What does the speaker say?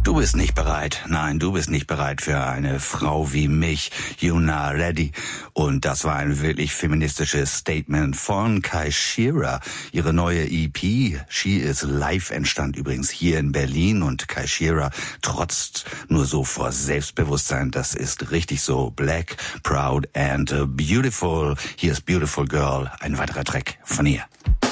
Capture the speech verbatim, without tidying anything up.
Du bist nicht bereit. Nein, du bist nicht bereit für eine Frau wie mich. You're not ready. Und das war ein wirklich feministisches Statement von Kai Shearer. Ihre neue E P, She Is Live, entstand übrigens hier in Berlin. Und Kai Shearer trotzt nur so vor Selbstbewusstsein. Das ist richtig so. Black, proud and beautiful. Hier ist Beautiful Girl. Ein weiterer Track von ihr.